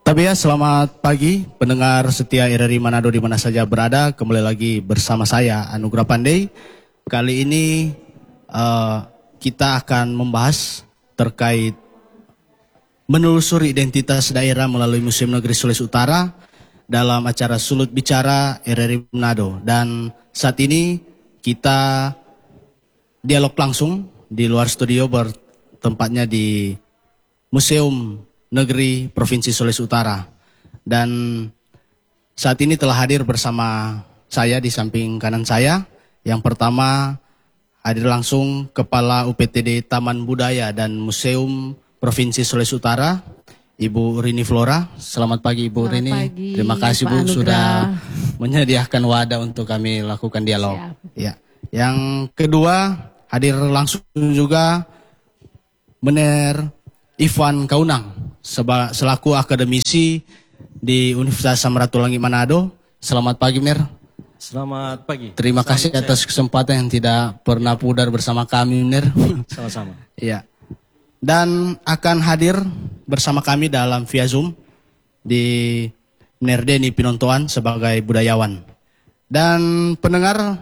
Tapi ya, selamat pagi pendengar setia RRI Manado di mana saja berada. Kembali lagi bersama saya Anugrah Pandey. Kali ini kita akan membahas terkait menelusuri identitas daerah melalui Museum Negeri Sulawesi Utara dalam acara Sulut Bicara RRI Manado. Dan saat ini kita dialog langsung di luar studio, bertempatnya di Museum Negeri Provinsi Sulawesi Utara. Dan saat ini telah hadir bersama saya di samping kanan saya. Yang pertama hadir langsung Kepala UPTD Taman Budaya dan Museum Provinsi Sulawesi Utara, Ibu Rini Flora. Selamat pagi Ibu Rini. Pagi, terima kasih Pak Bu Anugrah. sudah menyediakan wadah untuk kami lakukan dialog. Siap. Ya. Yang kedua hadir langsung juga Mener Ivan Kaunang selaku akademisi di Universitas Samratulangi Manado. Selamat pagi Mener. Selamat pagi. Terima kasih atas kesempatan yang tidak pernah pudar bersama kami Mener. Sama-sama. Iya. Dan akan hadir bersama kami dalam via Zoom di Mener Deni Pinontoan sebagai budayawan. Dan pendengar,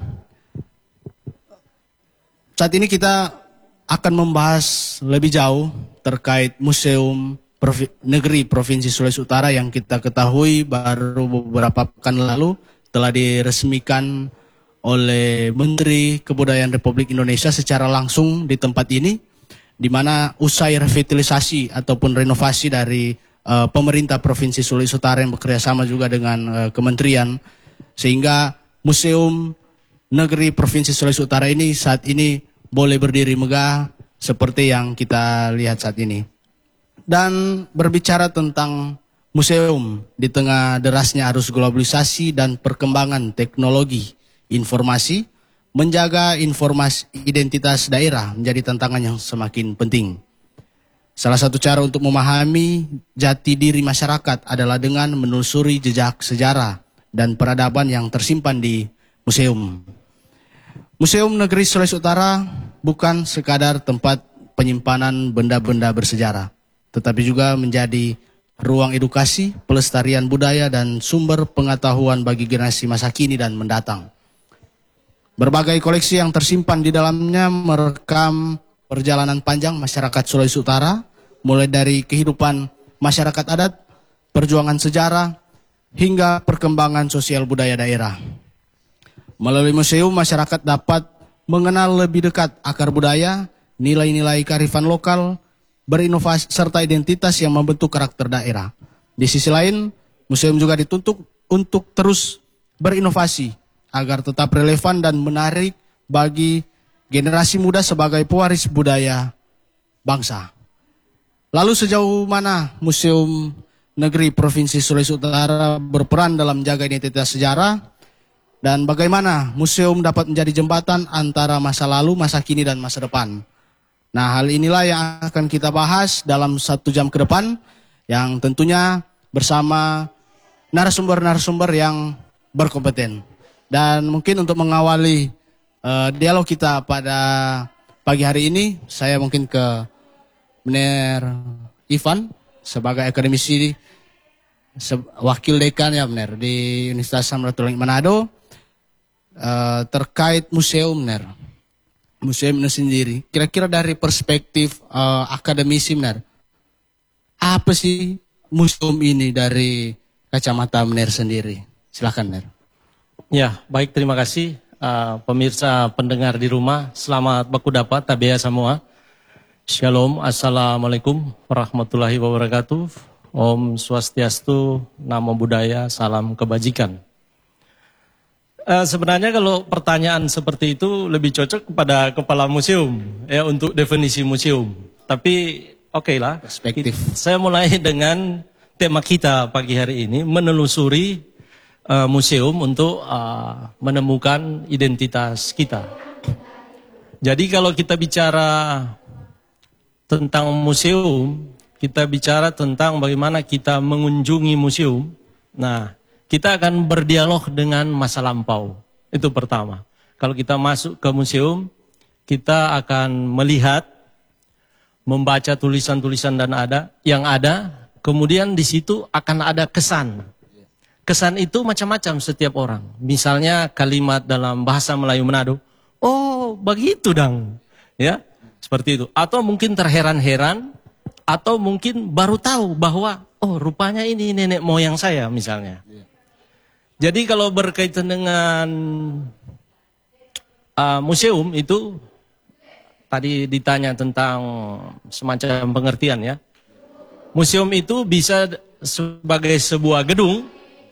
saat ini kita akan membahas lebih jauh terkait Museum Negeri Provinsi Sulawesi Utara yang kita ketahui baru beberapa pekan lalu telah diresmikan oleh Menteri Kebudayaan Republik Indonesia secara langsung di tempat ini, di mana usai revitalisasi ataupun renovasi dari pemerintah Provinsi Sulawesi Utara yang bekerjasama juga dengan kementerian, sehingga Museum Negeri Provinsi Sulawesi Utara ini saat ini boleh berdiri megah seperti yang kita lihat saat ini. Dan berbicara tentang museum di tengah derasnya arus globalisasi dan perkembangan teknologi informasi, menjaga informasi identitas daerah menjadi tantangan yang semakin penting. Salah satu cara untuk memahami jati diri masyarakat adalah dengan menelusuri jejak sejarah dan peradaban yang tersimpan di museum. Museum Negeri Sulawesi Utara bukan sekadar tempat penyimpanan benda-benda bersejarah, tetapi juga menjadi ruang edukasi, pelestarian budaya, dan sumber pengetahuan bagi generasi masa kini dan mendatang. Berbagai koleksi yang tersimpan di dalamnya merekam perjalanan panjang masyarakat Sulawesi Utara, mulai dari kehidupan masyarakat adat, perjuangan sejarah, hingga perkembangan sosial budaya daerah. Melalui museum, masyarakat dapat mengenal lebih dekat akar budaya, nilai-nilai kearifan lokal, berinovasi, serta identitas yang membentuk karakter daerah. Di sisi lain, museum juga dituntut untuk terus berinovasi agar tetap relevan dan menarik bagi generasi muda sebagai pewaris budaya bangsa. Lalu sejauh mana Museum Negeri Provinsi Sulawesi Utara berperan dalam menjaga identitas sejarah, dan bagaimana museum dapat menjadi jembatan antara masa lalu, masa kini, dan masa depan? Nah, hal inilah yang akan kita bahas dalam 1 jam ke depan, yang tentunya bersama narasumber-narasumber yang berkompeten. Dan mungkin untuk mengawali dialog kita pada pagi hari ini, saya mungkin ke Mener Ivan sebagai akademisi, wakil dekan ya Mener di Universitas Samratulangi Manado, terkait museum Mener. Museum ini sendiri, kira-kira dari perspektif akademisi Mener, apa sih museum ini dari kacamata Mener sendiri? Silakan Mener. Ya, baik, terima kasih pemirsa pendengar di rumah. Selamat baku dapat tabea semua. Shalom, assalamualaikum warahmatullahi wabarakatuh. Om Swastiastu, Namo Buddhaya, salam kebajikan. Sebenarnya kalau pertanyaan seperti itu lebih cocok kepada kepala museum ya untuk definisi museum. Tapi oke lah, Perspektif. saya mulai dengan tema kita pagi hari ini, menelusuri museum untuk menemukan identitas kita. Jadi kalau kita bicara tentang museum, kita bicara tentang bagaimana kita mengunjungi museum. Nah, kita akan berdialog dengan masa lampau. Itu pertama. Kalau kita masuk ke museum, kita akan melihat, membaca tulisan-tulisan yang ada, kemudian di situ akan ada kesan. Kesan itu macam-macam setiap orang. Misalnya kalimat dalam bahasa Melayu Manado, oh begitu dang, ya seperti itu. Atau mungkin terheran-heran, atau mungkin baru tahu bahwa oh rupanya ini nenek moyang saya misalnya. Jadi kalau berkaitan dengan museum itu tadi ditanya tentang semacam pengertian ya. Museum itu bisa sebagai sebuah gedung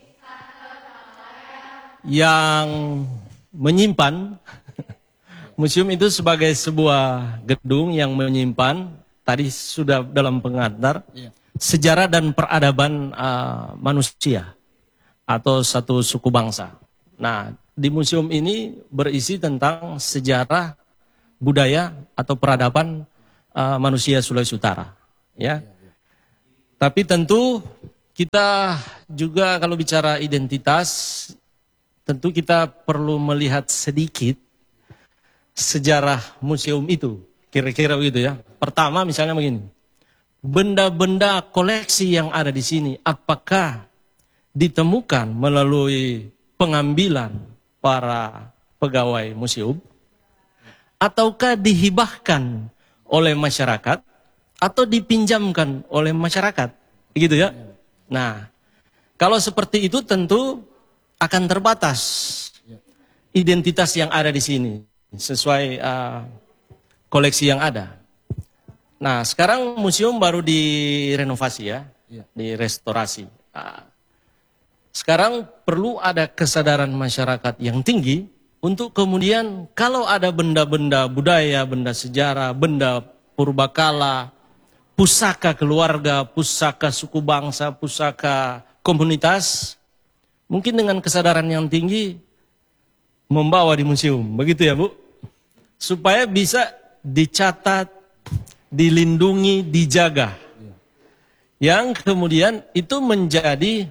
yang menyimpan, museum itu sebagai sebuah gedung yang menyimpan, tadi sudah dalam pengantar, sejarah dan peradaban manusia atau satu suku bangsa. Nah, di museum ini berisi tentang sejarah, budaya atau peradaban manusia Sulawesi Utara. Ya. Tapi tentu kita juga kalau bicara identitas, tentu kita perlu melihat sedikit sejarah museum itu. Kira-kira begitu ya. Pertama misalnya begini. Benda-benda koleksi yang ada di sini apakah ditemukan melalui pengambilan para pegawai museum? Ataukah dihibahkan oleh masyarakat? Atau dipinjamkan oleh masyarakat? Begitu ya. Nah, kalau seperti itu tentu akan terbatas identitas yang ada di sini sesuai koleksi yang ada. Nah, sekarang museum baru direnovasi ya, direstorasi. Sekarang perlu ada kesadaran masyarakat yang tinggi untuk kemudian kalau ada benda-benda budaya, benda sejarah, benda purbakala, pusaka keluarga, pusaka suku bangsa, pusaka komunitas, mungkin dengan kesadaran yang tinggi membawa di museum, begitu ya Bu? Supaya bisa dicatat, dilindungi, dijaga. Yang kemudian itu menjadi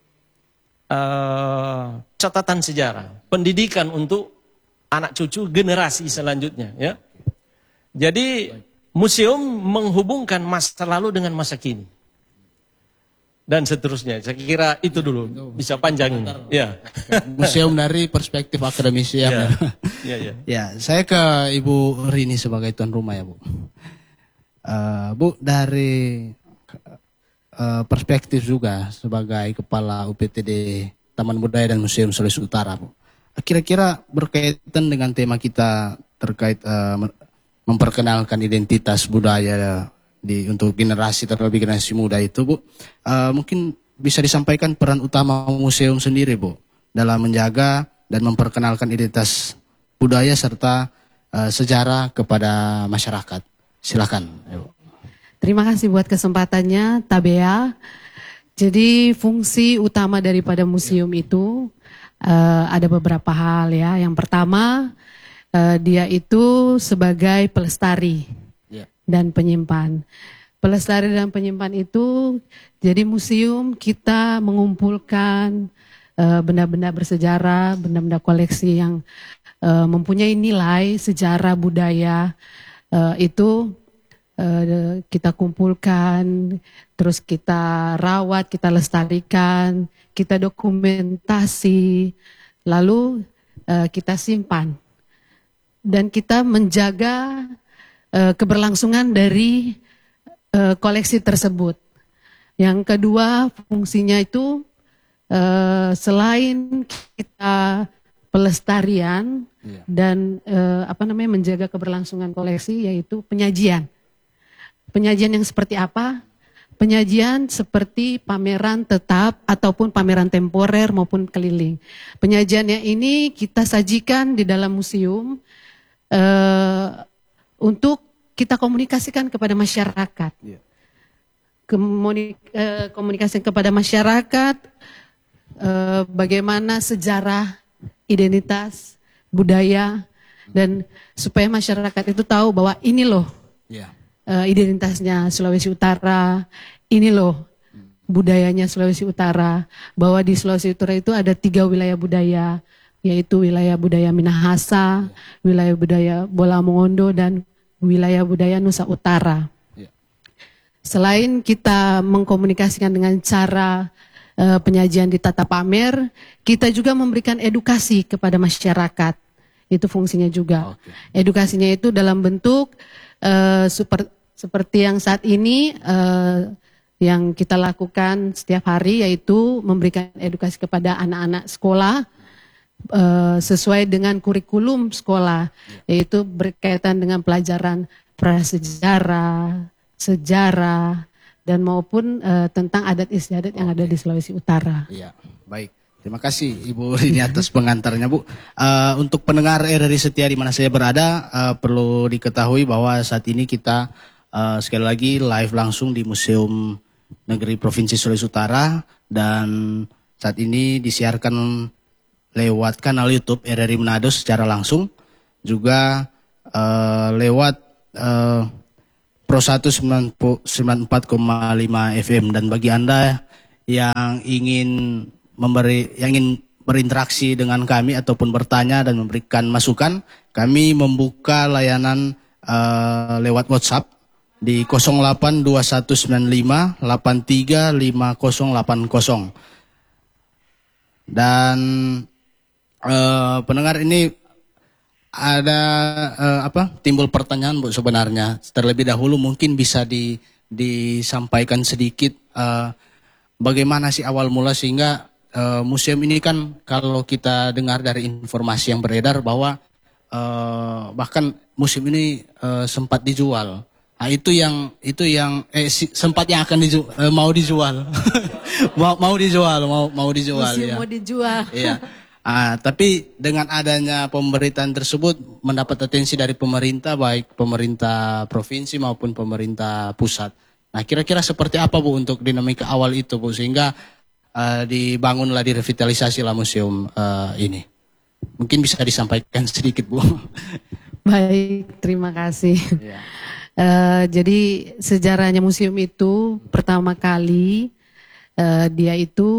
catatan sejarah, pendidikan untuk anak cucu generasi selanjutnya. Ya. Jadi museum menghubungkan masa lalu dengan masa kini. Dan seterusnya. Saya kira itu dulu. Bisa panjang ini. Ya. Museum dari perspektif akademisi ya. Ya, saya ke Ibu Rini sebagai tuan rumah ya Bu. Bu, dari perspektif juga sebagai kepala UPTD Taman Budaya dan Museum Sulawesi Utara Bu. Kira-kira berkaitan dengan tema kita terkait memperkenalkan identitas budaya untuk generasi terlebih generasi muda itu Bu, mungkin bisa disampaikan peran utama museum sendiri Bu dalam menjaga dan memperkenalkan identitas budaya serta sejarah kepada masyarakat. Silakan. Bu. Terima kasih buat kesempatannya Tabea. Jadi fungsi utama daripada museum itu ada beberapa hal ya. Yang pertama dia itu sebagai pelestari dan penyimpan. Pelestari dan penyimpan itu, jadi museum kita mengumpulkan benda-benda bersejarah, benda-benda koleksi yang mempunyai nilai sejarah budaya, itu kita kumpulkan, terus kita rawat, kita lestarikan, kita dokumentasi, lalu kita simpan. Dan kita menjaga keberlangsungan dari koleksi tersebut. Yang kedua fungsinya itu selain kita pelestarian dan menjaga keberlangsungan koleksi, yaitu penyajian. Penyajian yang seperti apa? Penyajian seperti pameran tetap ataupun pameran temporer maupun keliling. Penyajiannya ini kita sajikan di dalam museum untuk kita komunikasikan kepada masyarakat. Komunikasi kepada masyarakat, bagaimana sejarah, identitas, budaya, dan supaya masyarakat itu tahu bahwa ini loh identitasnya Sulawesi Utara, ini loh budayanya Sulawesi Utara, bahwa di Sulawesi Utara itu ada 3 wilayah budaya, yaitu wilayah budaya Minahasa, wilayah budaya Bola Mongondo, dan wilayah budaya Nusa Utara. Selain kita mengkomunikasikan dengan cara penyajian di tata pamer, kita juga memberikan edukasi kepada masyarakat. Itu fungsinya juga. Edukasinya itu dalam bentuk seperti yang saat ini yang kita lakukan setiap hari, yaitu memberikan edukasi kepada anak-anak sekolah sesuai dengan kurikulum sekolah, yaitu berkaitan dengan pelajaran prasejarah, sejarah, dan maupun tentang adat istiadat yang ada di Sulawesi Utara. Iya, baik. Terima kasih Ibu Rini atas pengantarnya, Bu. Untuk pendengar RRI Setia di mana saya berada, perlu diketahui bahwa saat ini kita sekali lagi live langsung di Museum Negeri Provinsi Sulawesi Utara, dan saat ini disiarkan lewat kanal YouTube RRI Manado secara langsung, juga lewat Pro 194,5 FM. Dan bagi Anda yang ingin berinteraksi dengan kami ataupun bertanya dan memberikan masukan, kami membuka layanan lewat WhatsApp di 082195835080. Dan pendengar ini ada timbul pertanyaan, Bu, sebenarnya. Terlebih dahulu mungkin bisa disampaikan sedikit bagaimana sih awal mula sehingga museum ini kan kalau kita dengar dari informasi yang beredar bahwa bahkan museum ini sempat dijual. Nah, itu yang sempat yang akan mau dijual. mau dijual. Museum Ya. mau dijual. Iya. Tapi dengan adanya pemberitaan tersebut mendapat atensi dari pemerintah, baik pemerintah provinsi maupun pemerintah pusat. Nah, kira-kira seperti apa, Bu, untuk dinamika awal itu, Bu, sehingga dibangunlah, direvitalisasilah museum ini. Mungkin bisa disampaikan sedikit, Bu. Baik, terima kasih. Ya. Jadi sejarahnya museum itu pertama kali dia itu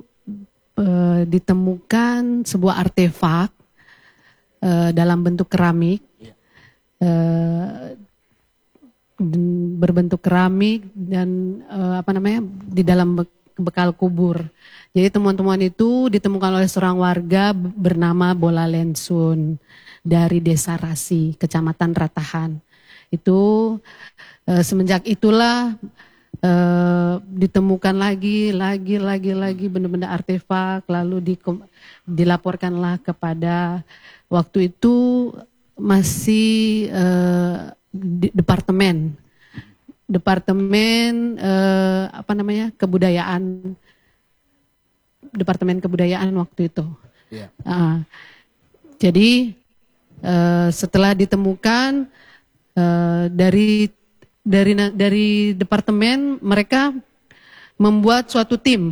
ditemukan sebuah artefak dalam bentuk keramik, berbentuk keramik dan di dalam bekal kubur. Jadi temuan-temuan itu ditemukan oleh seorang warga bernama Bola Lensun dari Desa Rasi, Kecamatan Ratahan. Itu semenjak itulah ditemukan lagi benda-benda artefak, lalu dilaporkanlah kepada, waktu itu masih departemen kebudayaan waktu itu. Yeah. Jadi setelah ditemukan dari departemen, mereka membuat suatu tim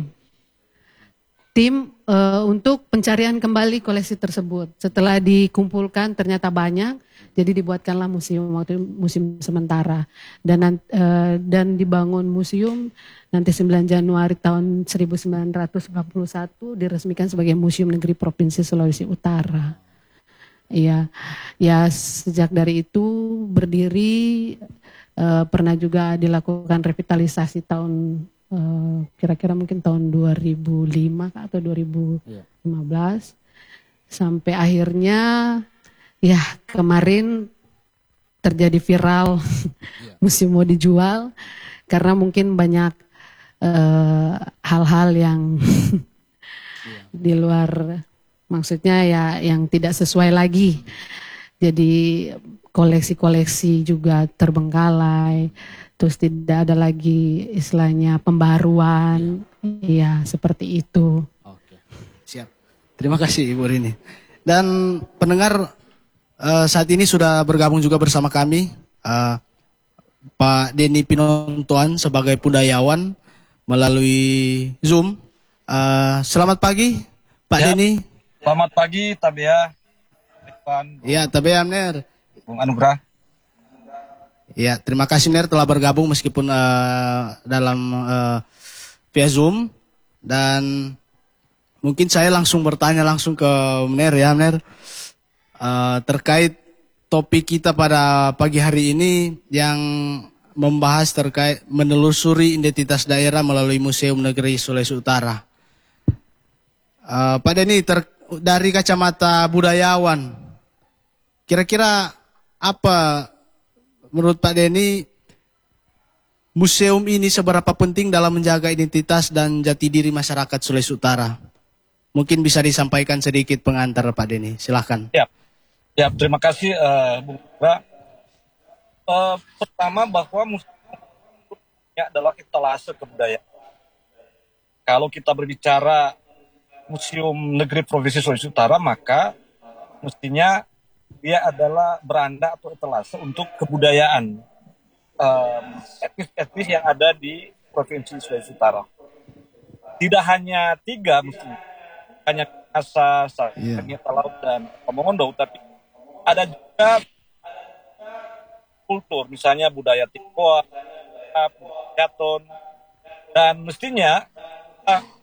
untuk pencarian kembali koleksi tersebut. Setelah dikumpulkan ternyata banyak, jadi dibuatkanlah museum sementara dan dibangun museum nanti 9 Januari tahun 1991 diresmikan sebagai Museum Negeri Provinsi Sulawesi Utara. Iya, ya sejak dari itu berdiri. Pernah juga dilakukan revitalisasi tahun kira-kira mungkin tahun 2005 atau 2015 sampai akhirnya ya kemarin terjadi viral museum mau dijual karena mungkin banyak hal-hal yang di luar, maksudnya ya yang tidak sesuai lagi. Jadi koleksi-koleksi juga terbengkalai, terus tidak ada lagi istilahnya pembaruan, ya seperti itu. Oke, siap. Terima kasih Ibu Rini. Dan pendengar saat ini sudah bergabung juga bersama kami Pak Denny Pinontoan sebagai budayawan melalui Zoom. Selamat pagi Pak Denny. Selamat pagi Tabea. Iya, Tabea Mner. Bung Anugrah. Ya, terima kasih Ner telah bergabung meskipun dalam via Zoom, dan mungkin saya langsung bertanya langsung ke Ner ya Ner terkait topik kita pada pagi hari ini yang membahas terkait menelusuri identitas daerah melalui Museum Negeri Sulawesi Utara. Pak Denny, dari kacamata budayawan, kira-kira apa menurut Pak Denny museum ini seberapa penting dalam menjaga identitas dan jati diri masyarakat Sulawesi Utara? Mungkin bisa disampaikan sedikit pengantar Pak Denny, silahkan. Ya, terima kasih Bung Indra. Pertama bahwa museum adalah etalase kebudayaan. Kalau kita berbicara Museum Negeri Provinsi Sulawesi Utara, maka mestinya dia adalah beranda atau etalase untuk kebudayaan etnis-etnis yang ada di Provinsi Sulawesi Utara. Tidak hanya 3 mestinya, hanya Asa, Sangita Laut, dan Pamongondo, tapi ada juga kultur, misalnya budaya Tionghoa, Jaton, dan mestinya